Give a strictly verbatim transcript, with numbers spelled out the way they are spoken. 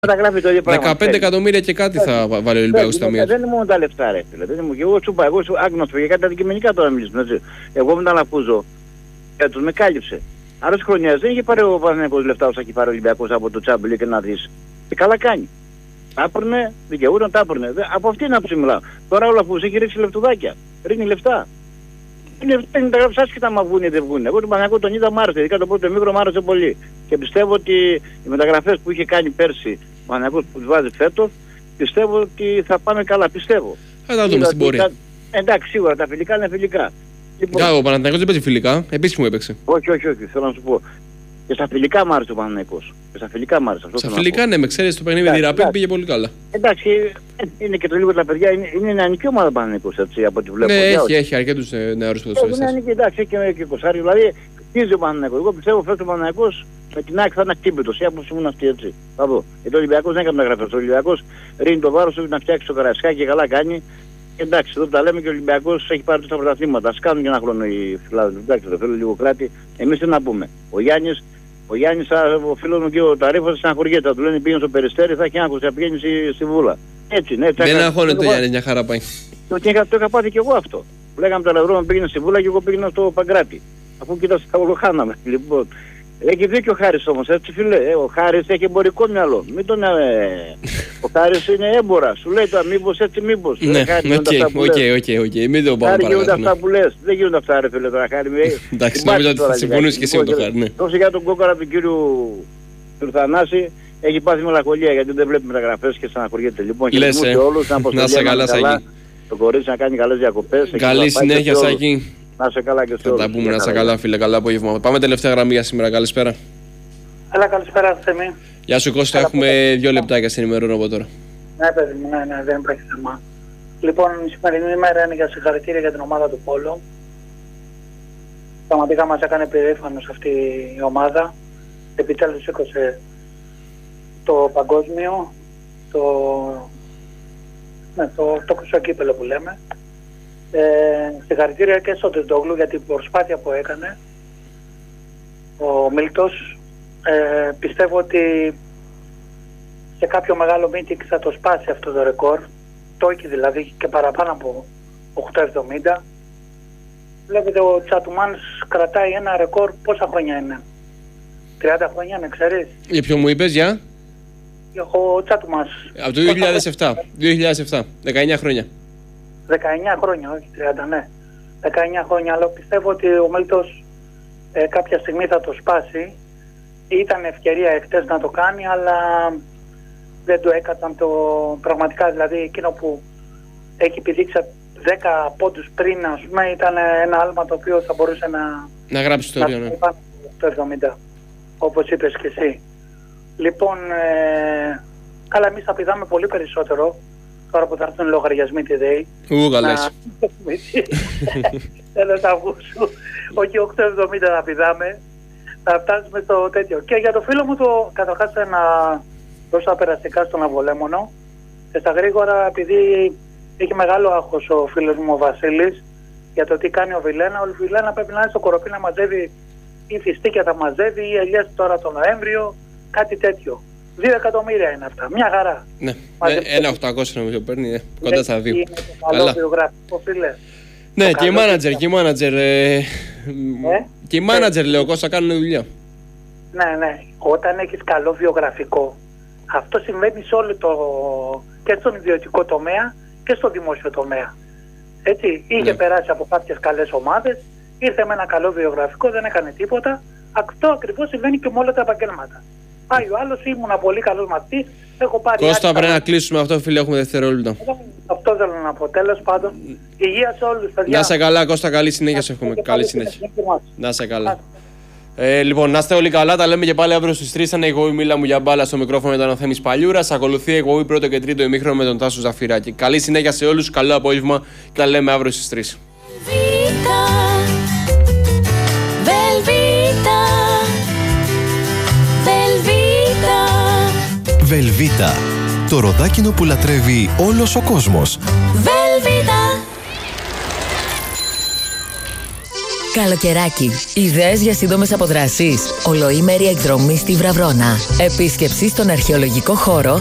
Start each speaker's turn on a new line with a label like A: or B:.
A: Μεταγράφει το ίδιο πράγμα.
B: δεκαπέντε εκατομμύρια και κάτι θα βάλει ο Ολυμπιακός στο ταμείο.
A: Δεν είναι μόνο τα λεφτά, ρε φίλε. Δεν είναι, εγώ σου είπα, εγώ σου άγνωστο για κάτι αντικειμενικά τώρα μιλήσουμε. Έτσι. Εγώ με τον Αλαφούζο, έτος με κάλυψε. Άλλες χρονιές δεν είχε πάρει ο Παναθηναϊκός λεφτά όσο έχει πάρει ο Ολυμπιακός από το Τσάμπλι και να δεις. Και καλά κάνει. Τα έπαιρνε, δικαιούταν, τα έπαιρνε. Από αυτή είναι άποψη μιλάω. Τώρα ο Αλαφούζος έχει ρίξει λεφτουδάκια. Ρίχνει λεφτά. Είναι, είναι τα γράψει άσχετα μα βγουν ή δεν βγουν. Εγώ τον Παναθηναϊκό τον είδα μ' άρεσε, ειδικά το πρώτο μικρό μ' άρεσε πολύ. Και πιστεύω ότι οι μεταγραφές που είχε κάνει πέρσι ο Παναθηναϊκός που τους βάζει φέτος, πιστεύω ότι θα πάνε καλά, πιστεύω.
B: Θα τα δούμε στην πορεία.
A: Τα... Εντάξει, σίγουρα τα φιλικά είναι φιλικά.
B: Λοιπόν... Ο Παναθηναϊκός δεν παίζει φιλικά, επίσημο έπαιξε.
A: Όχι, όχι, όχι, θέλω να σου πω. Και στα φιλικά μ' άρεσε ο Παναθηναϊκός. Και στα φιλικά μ' άρεσε.
B: Στα φιλικά ναι, με ξέρεις το παιχνίδι με τη Ραπίδ πήγε πολύ καλά.
A: Εντάξει, είναι και το λίγο τα παιδιά, είναι, είναι νεανική ομάδα ο Παναθηναϊκός έτσι από ό,τι βλέπω.
B: Ναι, έχει, έχει αρκετούς νεαρούς ποδοσφαιριστές.
A: Είναι νεανική, εντάξει, έχει και κοσάρι, δηλαδή χτίζει ο Παναθηναϊκός. Εγώ πιστεύω φέτος ο Παναθηναϊκός με την άκρη θα είναι ακτύπητος, η άποψη μου είναι αυτή έτσι. Θα δω. Γιατί ο Ολυμπιακός δεν έκανε μεταγραφές. Ο Ολυμπιακός ρίχνει το βάρος του να φτιάξει το Καραϊσκάκι και καλά κάνει. Εντάξει, εδώ τα λέμε και ο Ολυμπιακός έχει πάρει τόσα πρωταθλήματα. Ας κάνουν και ένα χρόνο οι φιλάδελφοι. Εντάξει, το θέλω λίγο κράτη. Εμείς τι να πούμε. Ο Γιάννης, ο Γιάννης, ο φίλος μου και ο Ταρίφος στεναχωριέται. Θα του λένε πήγαινε στο Περιστέρι, θα έχει άγχος, θα πηγαίνει στη, στη Βούλα. Έτσι, ναι, έτσι.
B: Δεν αγχώνεται ο Γιάννης, μια χαρά πάει.
A: Το, το, το είχα πάθει και εγώ αυτό. Λέγαμε το Λευρό πήγαινε στη Βούλα και εγώ πήγαινα στο Παγκράτη. Αφού κοίταξε τα ολοχάναμε. Λοιπόν, έχει δίκιο ο Χάρης όμως, έτσι φίλε. Ε, ο Χάρης έχει εμπορικό μυαλό. Μην τον. Ε, ο Χάρης είναι έμπορα. Σου λέει τώρα μήπως έτσι, μήπως.
B: Ναι, οκ, οκ, οκ. Μην το πάμε παρακάτω.
A: Γίνονται αυτά που λες. Δεν γίνονται αυτά, ρε φίλε τώρα, Χάρη.
B: Εντάξει, νομίζω ότι θα συμφωνήσεις και εσύ με τον Χάρη.
A: Δώσε για τον κόκορα του κύριου Θανάση. Έχει πάθει μελαγχολία γιατί δεν βλέπει μεταγραφές και στεναχωριέται. Λοιπόν,
B: λες, ε.
A: όλους,
B: να σε καλά, Σάκη.
A: Το κορίτσι να κάνει καλές διακοπές.
B: Καλή συνέχεια, Σάκη.
A: Να σε καλά και σε όλους.
B: Θα τα πούμε, να σε καλά, φίλε. Καλό απόγευμα. Πάμε τελευταία γραμμή για σήμερα. Καλησπέρα.
C: Έλα, καλησπέρα, Θέμη.
B: Γεια σου, Κώστα. Έχουμε δύο λεπτάκια στην ημερών από τώρα.
C: Ναι, παιδί μου, ναι, ναι, δεν υπάρχει θέμα. Λοιπόν, η σημερινή ημέρα είναι για συγχαρητήρια για την ομάδα του Πόλο. Πραγματικά μας έκανε περήφανος αυτή η ομάδα. Επιτέλους σήκωσε το παγκόσμιο, το, ναι, το, το κουσοκύπελο που λέμε. Ε, συγχαρητήρια και στο Τεντόγλου για την προσπάθεια που έκανε ο Μίλτος. Ε, πιστεύω ότι σε κάποιο μεγάλο meeting θα το σπάσει αυτό το ρεκόρ, το έχει δηλαδή και παραπάνω από οκτώ εβδομήντα. Βλέπετε ο Τσατουμάνς κρατάει ένα ρεκόρ, πόσα χρόνια είναι, τριάντα χρόνια, με ξέρεις.
B: Για ποιο μου είπες, για?
C: Ο Τσατουμάνς.
B: Από το δύο χιλιάδες επτά, δύο χιλιάδες επτά, δεκαεννιά χρόνια.
C: δεκαεννιά χρόνια, όχι τριάντα, ναι. δεκαεννιά χρόνια, αλλά πιστεύω ότι ο Μέλτος ε, κάποια στιγμή θα το σπάσει. Ήταν ευκαιρία εχθές να το κάνει, αλλά δεν το έκαταν το πραγματικά. Δηλαδή εκείνο που έχει επιδείξει δέκα πόντους πριν, ας πούμε, ήταν ένα άλμα το οποίο θα μπορούσε να...
B: Να γράψει ιστορία, ναι.
C: Το εβδομήντα, όπως είπες και εσύ. Λοιπόν, ε, καλά, εμείς θα πηδάμε πολύ περισσότερο τώρα που θα έρθουν λογαριασμοί τη ΔΕΗ.
B: Ου, καλές.
C: Τέλος Αυγούστου, όχι οκτώ εβδομήντα να πηδάμε. Να φτάσουμε στο τέτοιο. Και για το φίλο μου το καταρχάς να δώσω τα περαστικά στον Αβολέμονο. Και στα γρήγορα, επειδή έχει μεγάλο άγχος ο φίλος μου ο Βασίλης για το τι κάνει ο Βιλένα. Ο Βιλένα πρέπει να είναι στο Κοροπή να μαζεύει ή φιστίκια θα μαζεύει ή ελιές τώρα τον Νοέμβριο, κάτι τέτοιο. Δύο εκατομμύρια είναι αυτά. Μια χαρά.
B: Ναι, ένα οκτακόσια νομίζω παίρνει, ε, κοντά στα δύο.
C: Είναι το καλό βιογραφικό, φίλε.
B: Ναι, και οι μάνατζερ, και οι μάνατζερ, ε, ε? και οι μάνατζερ λέω, Κώστα, κάνουν δουλειά.
C: Ναι, ναι, όταν έχεις καλό βιογραφικό, αυτό συμβαίνει σε όλο το, και στον ιδιωτικό τομέα και στο δημόσιο τομέα. Έτσι, είχε ναι. περάσει από κάποιες καλές ομάδες, ήρθε με ένα καλό βιογραφικό, δεν έκανε τίποτα. Αυτό ακριβώς συμβαίνει και με όλα τα επαγγέλματα. Πάει ο άλλος, ήμουνα πολύ καλός μαθητής, έχω πάρει...
B: Κώστα, πρέπει να κλείσουμε αυτό, φίλε, έχουμε δευτερόλεπτα.
C: Αυτό θέλω να πω. Τέλος πάντων, υγεία σε όλους, παιδιά.
B: Να σε καλά, Κώστα, καλή συνέχεια σε έχουμε. Καλή συνέχεια. Να σε καλά. Ε, λοιπόν, να είστε όλοι καλά. Τα λέμε και πάλι αύριο στις τρεις. Ήταν εγώ η Μίλα μου για μπάλα στο μικρόφωνο, ήταν ο Θέμης Παλιούρας. Ακολουθεί εγώ η πρώτο και τρίτο ημίχρονο με τον Τάσο Ζαφυράκη. Καλή συνέχεια σε όλους, καλό απόγευμα και τα λέμε αύριο στις τρεις.
D: Βελβίτα, το ροδάκινο που λατρεύει όλος ο κόσμος.
E: Βελβίτα. Καλοκαιράκι. Ιδέες για σύντομες αποδράσεις. Ολοήμερη εκδρομή στη Βραβρώνα. Επίσκεψη στον αρχαιολογικό χώρο